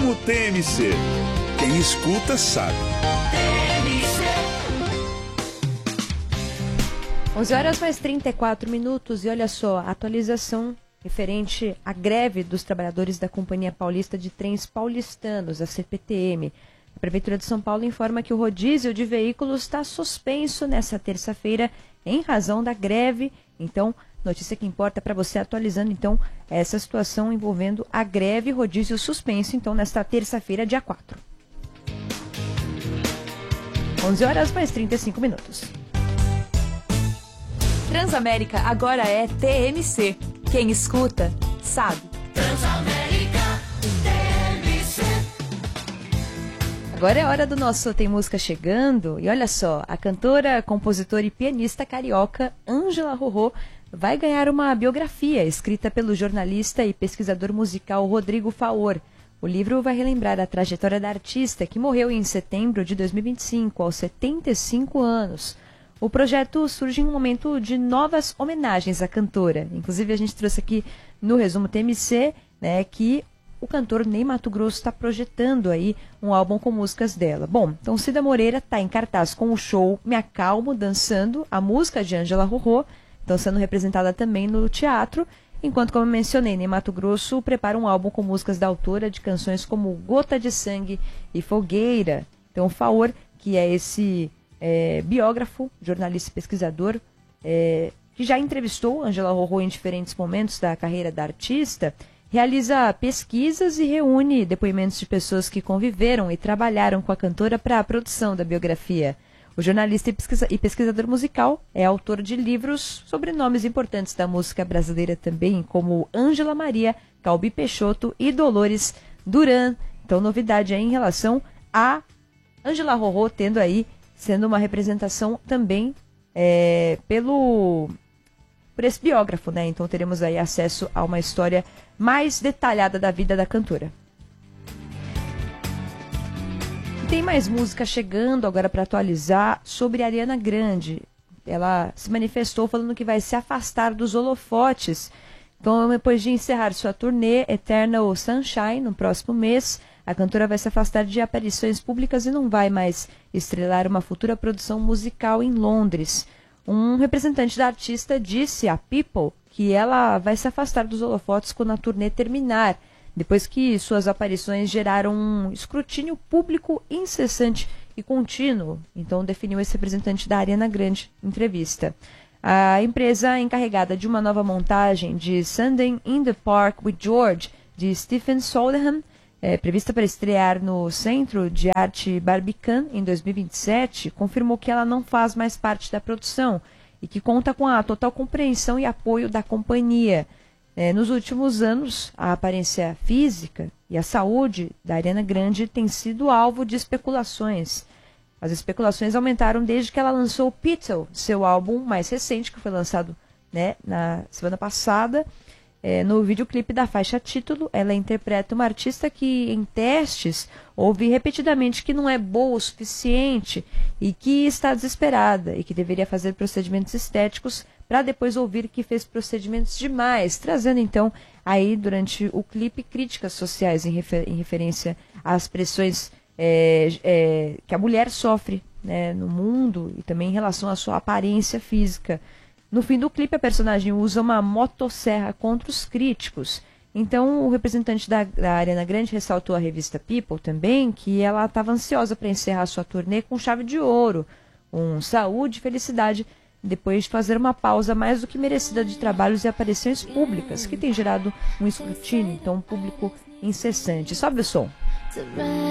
Resumo TMC. Quem escuta sabe. 11h mais 34 e olha só, atualização referente à greve dos trabalhadores da Companhia Paulista de Trens Paulistanos, a CPTM. A Prefeitura de São Paulo informa que o rodízio de veículos está suspenso nessa terça-feira em razão da greve. Então, notícia que importa para você, atualizando então essa situação envolvendo a greve, rodízio suspenso, então nesta terça-feira, dia 4. 11h mais 35 minutos. Transamérica agora é TMC. Quem escuta, sabe. Transamérica TMC. Agora é hora do nosso Tem Música Chegando. E olha só, a cantora, compositora e pianista carioca Ângela Rorô vai ganhar uma biografia escrita pelo jornalista e pesquisador musical Rodrigo Faor. O livro vai relembrar a trajetória da artista, que morreu em setembro de 2025, aos 75 anos. O projeto surge em um momento de novas homenagens à cantora. Inclusive, a gente trouxe aqui no Resumo TMC, né, que o cantor Ney Matogrosso está projetando aí um álbum com músicas dela. Bom, então Cida Moreira está em cartaz com o show Me Acalmo, Dançando, a música de Ângela Rorô, então sendo representada também no teatro, enquanto, como eu mencionei, Ney Matogrosso prepara um álbum com músicas da autora de canções como Gota de Sangue e Fogueira. Então, o Faor, que é esse biógrafo, jornalista e pesquisador, que já entrevistou Ângela Rorô em diferentes momentos da carreira da artista, realiza pesquisas e reúne depoimentos de pessoas que conviveram e trabalharam com a cantora para a produção da biografia. O jornalista e pesquisador musical é autor de livros sobre nomes importantes da música brasileira também, como Ângela Maria, Calbi Peixoto e Dolores Duran. Então, novidade aí em relação a Ângela Rorô tendo aí, sendo uma representação também por esse biógrafo, né? Então teremos aí acesso a uma história mais detalhada da vida da cantora. Tem mais música chegando agora para atualizar sobre a Ariana Grande. Ela se manifestou falando que vai se afastar dos holofotes. Então, depois de encerrar sua turnê Eternal Sunshine no próximo mês, a cantora vai se afastar de aparições públicas e não vai mais estrelar uma futura produção musical em Londres. Um representante da artista disse à People que ela vai se afastar dos holofotes quando a turnê terminar, depois que suas aparições geraram um escrutínio público incessante e contínuo. Então, definiu esse representante da Ariana Grande em entrevista. A empresa encarregada de uma nova montagem de Sunday in the Park with George, de Stephen Sondheim, prevista para estrear no Centro de Arte Barbican em 2027, confirmou que ela não faz mais parte da produção e que conta com a total compreensão e apoio da companhia. Nos últimos anos, a aparência física e a saúde da Ariana Grande tem sido alvo de especulações. As especulações aumentaram desde que ela lançou Petal, seu álbum mais recente, que foi lançado, né, na semana passada. No videoclipe da faixa título, ela interpreta uma artista que, em testes, ouve repetidamente que não é boa o suficiente e que está desesperada e que deveria fazer procedimentos estéticos para depois ouvir que fez procedimentos demais, trazendo então aí durante o clipe críticas sociais em referência às pressões que a mulher sofre, né, no mundo e também em relação à sua aparência física. No fim do clipe, a personagem usa uma motosserra contra os críticos. Então, o representante da Ariana Grande ressaltou à revista People também que ela estava ansiosa para encerrar sua turnê com chave de ouro, com saúde e felicidade, depois de fazer uma pausa mais do que merecida de trabalhos e aparições públicas, que tem gerado um escrutínio, então um público incessante. Sobe o som.